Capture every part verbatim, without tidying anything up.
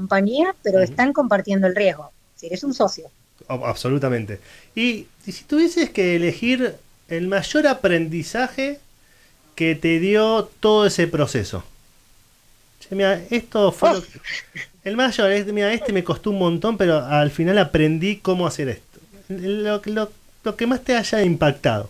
compañía, pero Uh-huh. están compartiendo el riesgo. Si eres un socio. Oh, absolutamente. Y, y si tuvieses que elegir el mayor aprendizaje que te dio todo ese proceso. Che, mira, esto fue Oh, lo que... El mayor, este, mira, este me costó un montón, pero al final aprendí cómo hacer esto. Lo, lo, lo que más te haya impactado.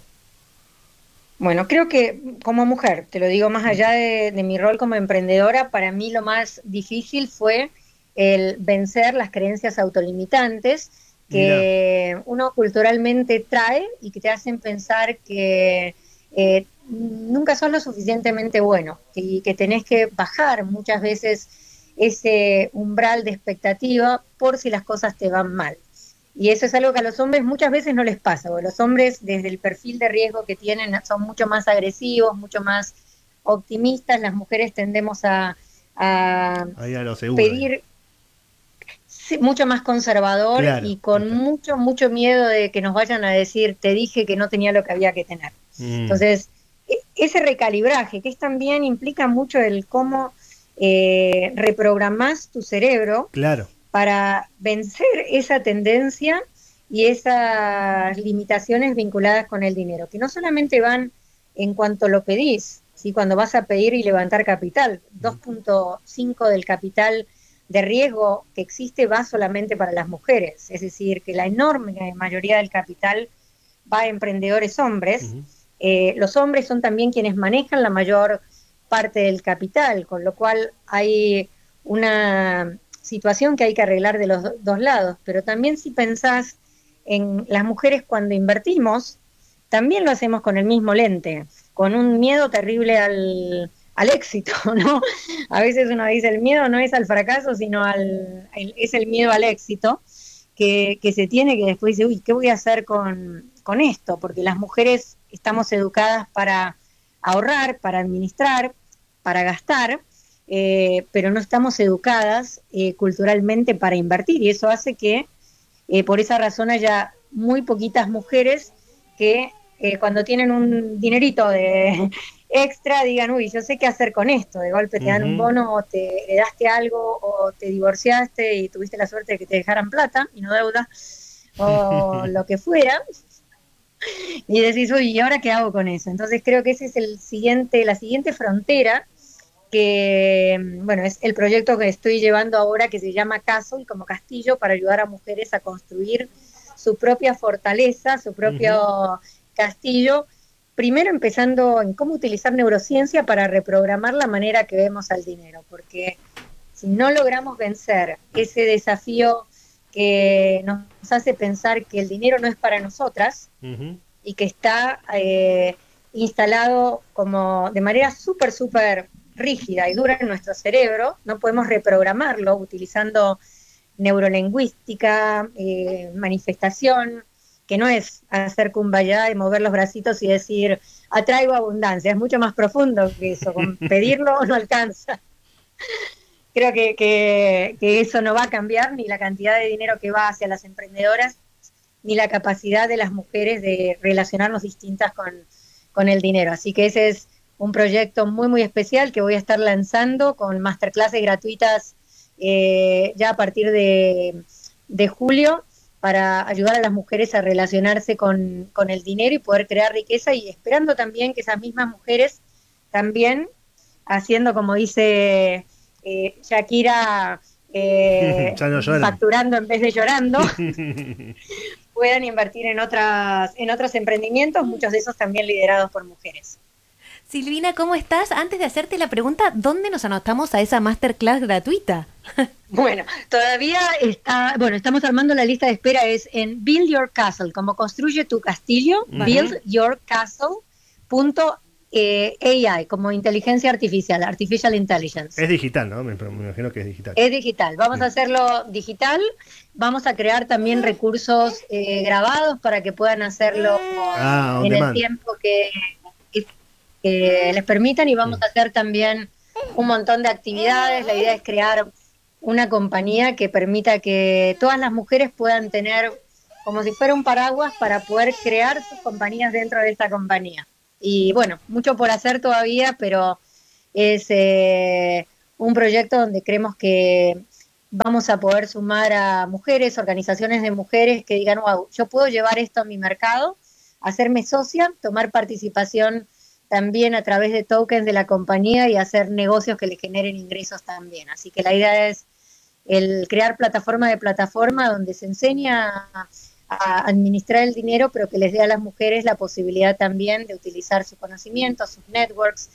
bueno, creo que como mujer, te lo digo más allá de, de mi rol como emprendedora, para mí lo más difícil fue el vencer las creencias autolimitantes Mira, que uno culturalmente trae y que te hacen pensar que eh, nunca sos lo suficientemente bueno y que tenés que bajar muchas veces ese umbral de expectativa por si las cosas te van mal. Y eso es algo que a los hombres muchas veces no les pasa, porque los hombres desde el perfil de riesgo que tienen son mucho más agresivos, mucho más optimistas, las mujeres tendemos a, a ahí a lo seguro. Ahí. pedir sí, mucho más conservador Claro, y ahí con está. mucho, mucho miedo de que nos vayan a decir, te dije que no tenía lo que había que tener. Mm, Entonces, e- ese recalibraje, que es también implica mucho el cómo eh, reprogramás tu cerebro claro. para vencer esa tendencia y esas limitaciones vinculadas con el dinero, que no solamente van en cuanto lo pedís, ¿sí? Cuando vas a pedir y levantar capital, dos punto cinco del capital de riesgo que existe va solamente para las mujeres, es decir, que la enorme mayoría del capital va a emprendedores hombres. Uh-huh. Eh, los hombres son también quienes manejan la mayor parte del capital, con lo cual hay una situación que hay que arreglar de los do- dos lados, pero también si pensás en las mujeres cuando invertimos, también lo hacemos con el mismo lente, con un miedo terrible al, al éxito, ¿no? A veces uno dice el miedo no es al fracaso, sino al, el, es el miedo al éxito que, que se tiene, que después dice, uy, ¿qué voy a hacer con, con esto? Porque las mujeres estamos educadas para ahorrar, para administrar, para gastar, eh, pero no estamos educadas eh, culturalmente para invertir y eso hace que eh, por esa razón haya muy poquitas mujeres que eh, cuando tienen un dinerito de extra digan, uy, yo sé qué hacer con esto, de golpe te dan un Uh-huh. bono o te heredaste algo o te divorciaste y tuviste la suerte de que te dejaran plata y no deuda o lo que fuera, y decís, uy, ¿y ahora qué hago con eso? Entonces creo que ese es el siguiente, la siguiente frontera que, bueno, es el proyecto que estoy llevando ahora que se llama Castle, como castillo, para ayudar a mujeres a construir su propia fortaleza, su Uh-huh. propio castillo, primero empezando en cómo utilizar neurociencia para reprogramar la manera que vemos al dinero, porque si no logramos vencer ese desafío que nos hace pensar que el dinero no es para nosotras Uh-huh. y que está eh, instalado como de manera súper, súper rígida y dura en nuestro cerebro, no podemos reprogramarlo utilizando neurolingüística, eh, manifestación, que no es hacer kumbaya y mover los bracitos y decir, atraigo abundancia, es mucho más profundo que eso, con pedirlo no alcanza. Creo que, que, que eso no va a cambiar, ni la cantidad de dinero que va hacia las emprendedoras, ni la capacidad de las mujeres de relacionarnos distintas con, con el dinero. Así que ese es un proyecto muy, muy especial que voy a estar lanzando con masterclasses gratuitas eh, ya a partir de, de julio para ayudar a las mujeres a relacionarse con, con el dinero y poder crear riqueza y esperando también que esas mismas mujeres también, haciendo como dice eh, Shakira, eh, Ya no lloran. facturando en vez de llorando, puedan invertir en, otras, en otros emprendimientos, muchos de esos también liderados por mujeres. Silvina, ¿cómo estás? Antes de hacerte la pregunta, ¿dónde nos anotamos a esa masterclass gratuita? Bueno, todavía está, bueno, estamos armando la lista de espera, es en Build Your Castle, como construye tu castillo, Uh-huh. build your castle punto A I, como inteligencia artificial, artificial intelligence. Es digital, ¿no? Me, me imagino que es digital. Es digital, vamos Mm. a hacerlo digital, vamos a crear también recursos eh, grabados para que puedan hacerlo Ah, on en el demand. tiempo que, que, que les permitan y vamos Mm. a hacer también un montón de actividades. La idea es crear una compañía que permita que todas las mujeres puedan tener como si fuera un paraguas para poder crear sus compañías dentro de esta compañía. Y bueno, mucho por hacer todavía, pero es eh, un proyecto donde creemos que vamos a poder sumar a mujeres, organizaciones de mujeres que digan, wow, yo puedo llevar esto a mi mercado, hacerme socia, tomar participación también a través de tokens de la compañía y hacer negocios que le generen ingresos también. Así que la idea es el crear plataforma de plataforma donde se enseña a, a administrar el dinero, pero que les dé a las mujeres la posibilidad también de utilizar su conocimiento, sus networks,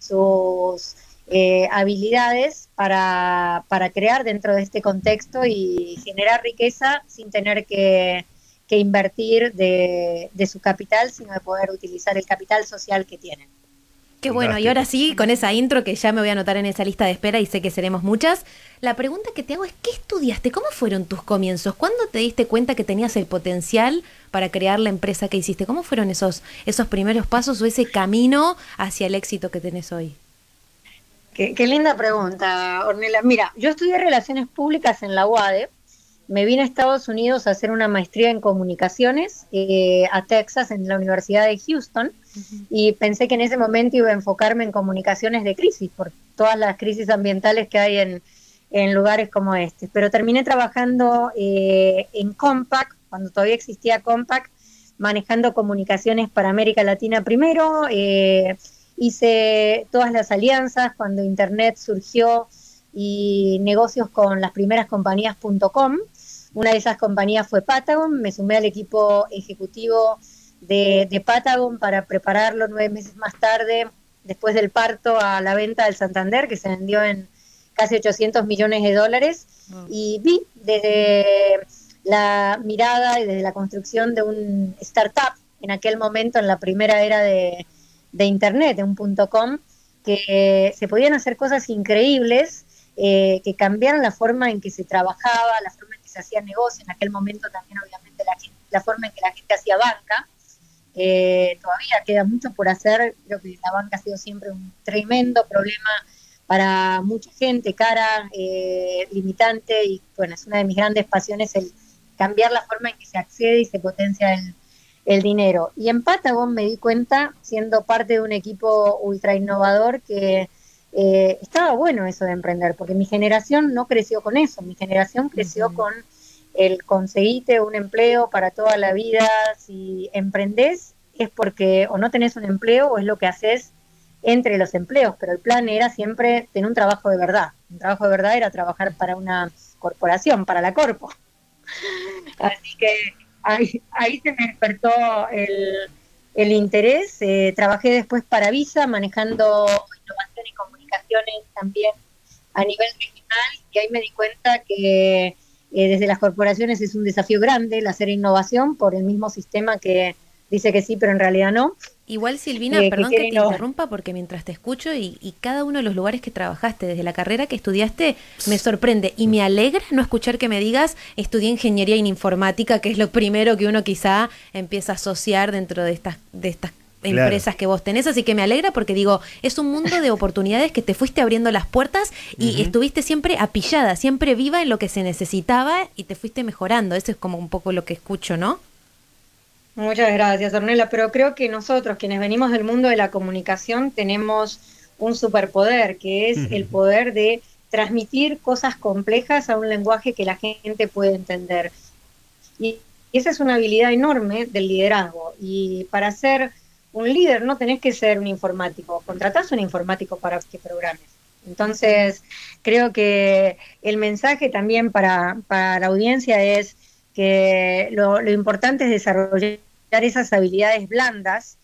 sus eh, habilidades para, para crear dentro de este contexto y generar riqueza sin tener que, que invertir de, de su capital, sino de poder utilizar el capital social que tienen. Qué bueno, y ahora sí, con esa intro que ya me voy a anotar en esa lista de espera y sé que seremos muchas, la pregunta que te hago es, ¿qué estudiaste? ¿Cómo fueron tus comienzos? ¿Cuándo te diste cuenta que tenías el potencial para crear la empresa que hiciste? ¿Cómo fueron esos, esos primeros pasos o ese camino hacia el éxito que tenés hoy? Qué, qué linda pregunta, Ornella. Mira, yo estudié Relaciones Públicas en la U A D E, me vine a Estados Unidos a hacer una maestría en comunicaciones, eh, a Texas, en la Universidad de Houston, uh-huh. y pensé que en ese momento iba a enfocarme en comunicaciones de crisis, por todas las crisis ambientales que hay en, en lugares como este. Pero terminé trabajando eh, en Compaq, cuando todavía existía Compaq, manejando comunicaciones para América Latina primero, eh, hice todas las alianzas cuando Internet surgió y negocios con las primeras compañías punto com. Una de esas compañías fue Patagon, me sumé al equipo ejecutivo de, de Patagon para prepararlo nueve meses más tarde, después del parto, a la venta del Santander, que se vendió en casi ochocientos millones de dólares, oh. y vi desde la mirada y desde la construcción de un startup, en aquel momento, en la primera era de, de Internet, de un punto com, que se podían hacer cosas increíbles, eh, que cambiaron la forma en que se trabajaba, la forma en que se hacía negocio, en aquel momento también obviamente la, la forma en que la gente hacía banca. Eh, todavía queda mucho por hacer, creo que la banca ha sido siempre un tremendo problema para mucha gente, cara, eh, limitante, y bueno, es una de mis grandes pasiones el cambiar la forma en que se accede y se potencia el, el dinero. Y en Patagon me di cuenta, siendo parte de un equipo ultra innovador, que eh, estaba bueno eso de emprender, porque mi generación no creció con eso, mi generación creció uh-huh. con el conseguirte un empleo para toda la vida. Si emprendés es porque o no tenés un empleo o es lo que haces entre los empleos, pero el plan era siempre tener un trabajo de verdad. Un trabajo de verdad era trabajar para una corporación, para la corpo. Así que ahí, ahí se me despertó el, el interés. Eh, trabajé después para Visa, manejando innovación y comunicaciones también a nivel regional, y ahí me di cuenta que Eh, desde las corporaciones es un desafío grande el hacer innovación por el mismo sistema que dice que sí, pero en realidad no. Igual, Silvina, eh, perdón que, que te innovar. interrumpa, porque mientras te escucho y, y cada uno de los lugares que trabajaste, desde la carrera que estudiaste, me sorprende y me alegra no escuchar que me digas estudié ingeniería en informática, que es lo primero que uno quizá empieza a asociar dentro de estas, de estas empresas claro. que vos tenés, así que me alegra porque digo, es un mundo de oportunidades que te fuiste abriendo las puertas y uh-huh. estuviste siempre apillada, siempre viva en lo que se necesitaba y te fuiste mejorando. Eso es como un poco lo que escucho, ¿no? Muchas gracias, Ornella, pero creo que nosotros, quienes venimos del mundo de la comunicación, tenemos un superpoder, que es uh-huh. el poder de transmitir cosas complejas a un lenguaje que la gente puede entender. Y esa es una habilidad enorme del liderazgo, y para ser un líder no tenés que ser un informático, contratás un informático para que programes. Entonces, creo que el mensaje también para, para la audiencia es que lo, lo importante es desarrollar esas habilidades blandas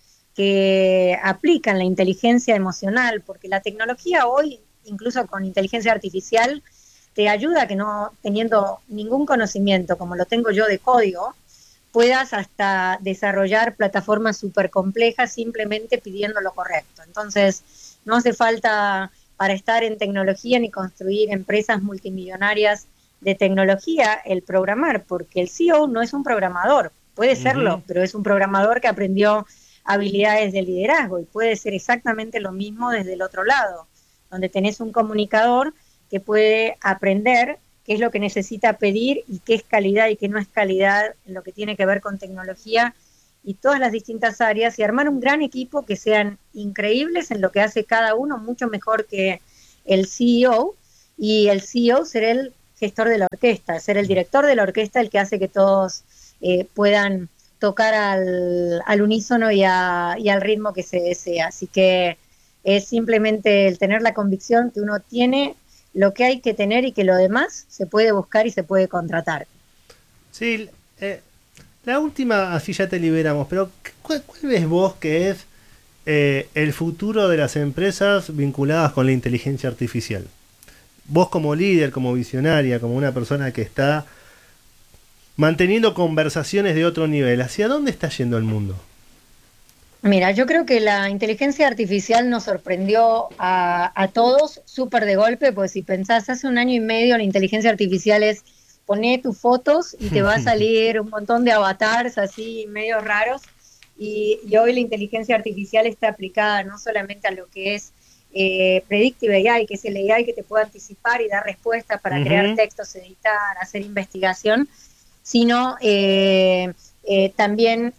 que aplican la inteligencia emocional, porque la tecnología hoy, incluso con inteligencia artificial, te ayuda a que no teniendo ningún conocimiento, como lo tengo yo de código, puedas hasta desarrollar plataformas súper complejas simplemente pidiendo lo correcto. Entonces, no hace falta para estar en tecnología ni construir empresas multimillonarias de tecnología el programar, porque el C E O no es un programador, puede serlo, uh-huh. pero es un programador que aprendió habilidades de liderazgo, y puede ser exactamente lo mismo desde el otro lado, donde tenés un comunicador que puede aprender qué es lo que necesita pedir y qué es calidad y qué no es calidad en lo que tiene que ver con tecnología y todas las distintas áreas, y armar un gran equipo que sean increíbles en lo que hace cada uno, mucho mejor que el C E O, y el C E O ser el gestor de la orquesta, ser el director de la orquesta el que hace que todos eh, puedan tocar al, al unísono y, a, y al ritmo que se desea. Así que es simplemente el tener la convicción que uno tiene lo que hay que tener y que lo demás se puede buscar y se puede contratar. Sí, eh, la última, así ya te liberamos, pero ¿cuál, cuál ves vos que es eh, el futuro de las empresas vinculadas con la inteligencia artificial? Vos como líder, como visionaria, como una persona que está manteniendo conversaciones de otro nivel, ¿hacia dónde está yendo el mundo? Mira, yo creo que la inteligencia artificial nos sorprendió a, a todos súper de golpe, pues si pensás, hace un año y medio la inteligencia artificial es poné tus fotos y te va a salir un montón de avatars así medio raros, y, y hoy la inteligencia artificial está aplicada no solamente a lo que es eh, Predictive A I, que es el A I que te puede anticipar y dar respuestas para uh-huh. crear textos, editar, hacer investigación, sino eh, eh, también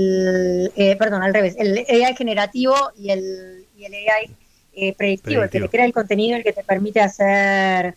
el, eh, perdón, al revés, el A I generativo y el, y el A I eh, predictivo, predictivo, el que te crea el contenido, el que te permite hacer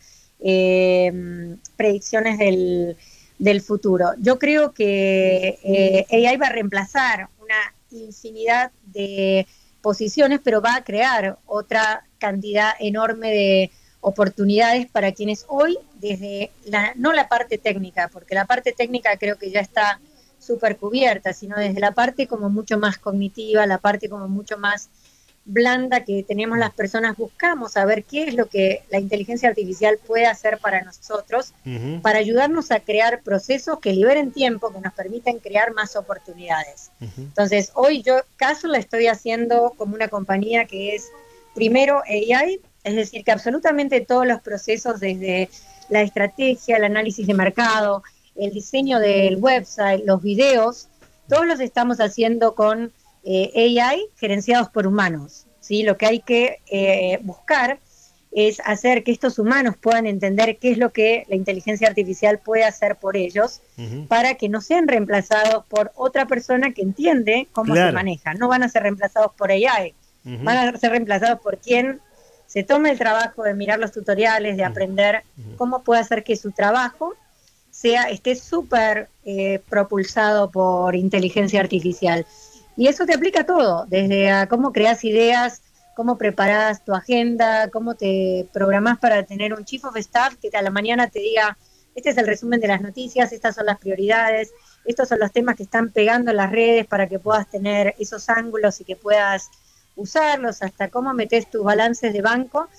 eh, predicciones del, del futuro. Yo creo que eh, A I va a reemplazar una infinidad de posiciones, pero va a crear otra cantidad enorme de oportunidades para quienes hoy, desde la, no la parte técnica, porque la parte técnica creo que ya está súper cubierta, sino desde la parte como mucho más cognitiva, la parte como mucho más blanda que tenemos las personas, buscamos saber qué es lo que la inteligencia artificial puede hacer para nosotros, uh-huh. para ayudarnos a crear procesos que liberen tiempo, que nos permiten crear más oportunidades. Uh-huh. Entonces, hoy yo Castle la estoy haciendo como una compañía que es primero A I, es decir, que absolutamente todos los procesos, desde la estrategia, el análisis de mercado, el diseño del website, los videos, todos los estamos haciendo con eh, A I gerenciados por humanos, ¿sí? Lo que hay que eh, buscar es hacer que estos humanos puedan entender qué es lo que la inteligencia artificial puede hacer por ellos, uh-huh. para que no sean reemplazados por otra persona que entiende cómo claro. se maneja. No van a ser reemplazados por A I, uh-huh. van a ser reemplazados por quien se tome el trabajo de mirar los tutoriales, de aprender uh-huh. cómo puede hacer que su trabajo sea esté súper eh, propulsado por inteligencia artificial. Y eso te aplica a todo, desde a cómo creas ideas, cómo preparas tu agenda, cómo te programás para tener un chief of staff que a la mañana te diga, este es el resumen de las noticias, estas son las prioridades, estos son los temas que están pegando en las redes para que puedas tener esos ángulos y que puedas usarlos, hasta cómo metes tus balances de banco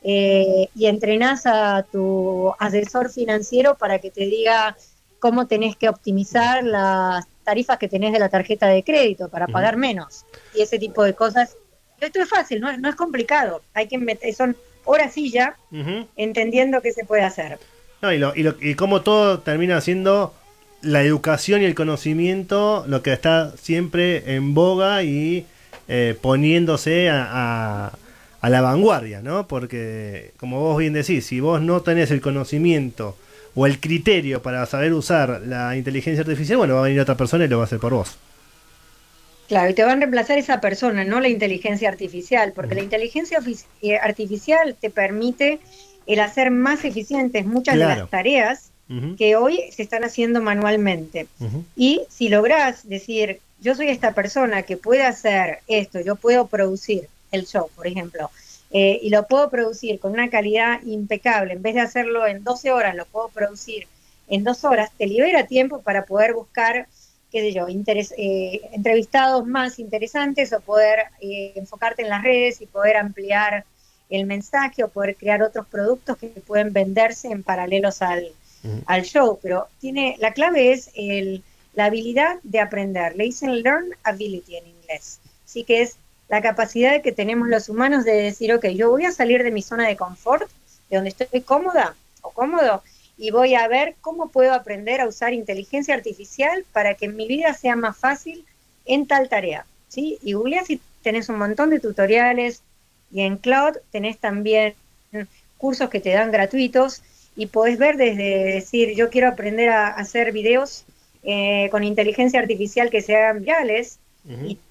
eh, y entrenás a tu asesor financiero para que te diga cómo tenés que optimizar las tarifas que tenés de la tarjeta de crédito para uh-huh. pagar menos y ese tipo de cosas. Esto es fácil, no, no es complicado, hay que meter, son horas y ya uh-huh. entendiendo qué se puede hacer. No, y, lo, y, lo, y cómo todo termina siendo la educación y el conocimiento lo que está siempre en boga y eh, poniéndose a, a, a la vanguardia, ¿no? Porque, como vos bien decís, si vos no tenés el conocimiento o el criterio para saber usar la inteligencia artificial, bueno, va a venir otra persona y lo va a hacer por vos. Claro, y te van a reemplazar esa persona, no la inteligencia artificial, porque uh-huh. la inteligencia artificial te permite el hacer más eficientes muchas claro. de las tareas uh-huh. que hoy se están haciendo manualmente. Uh-huh. Y si lográs decir, yo soy esta persona que puede hacer esto, yo puedo producir el show, por ejemplo, eh, y lo puedo producir con una calidad impecable, en vez de hacerlo en doce horas, lo puedo producir en dos horas, te libera tiempo para poder buscar, qué sé yo, interes, eh, entrevistados más interesantes o poder eh, enfocarte en las redes y poder ampliar el mensaje o poder crear otros productos que pueden venderse en paralelos al, uh-huh. al show. Pero tiene la clave es el, la habilidad de aprender. Le dicen learn ability en inglés. Así que es la capacidad que tenemos los humanos de decir, ok, yo voy a salir de mi zona de confort, de donde estoy cómoda o cómodo, y voy a ver cómo puedo aprender a usar inteligencia artificial para que mi vida sea más fácil en tal tarea, ¿sí? Y googleás y tenés un montón de tutoriales, y en Cloud tenés también cursos que te dan gratuitos, y podés ver desde decir, yo quiero aprender a hacer videos eh, con inteligencia artificial que se hagan virales, uh-huh. y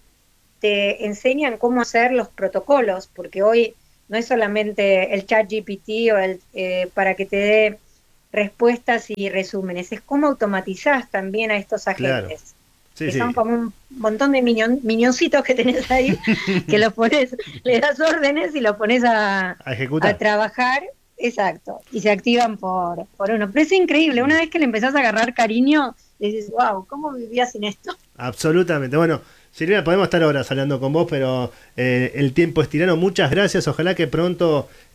te enseñan cómo hacer los protocolos, porque hoy no es solamente el chat G P T o el, eh, para que te dé respuestas y resúmenes, es cómo automatizás también a estos agentes. Claro. Sí, que sí. son como un montón de miñon, miñoncitos que tenés ahí, que los pones, le das órdenes y los pones a, a ejecutar. A trabajar, exacto, y se activan por, por uno. Pero es increíble, una vez que le empezás a agarrar cariño, dices, wow, ¿cómo vivía sin esto? Absolutamente. Bueno, Silvina, podemos estar horas hablando con vos, pero eh, el tiempo es tirano. Muchas gracias, ojalá que pronto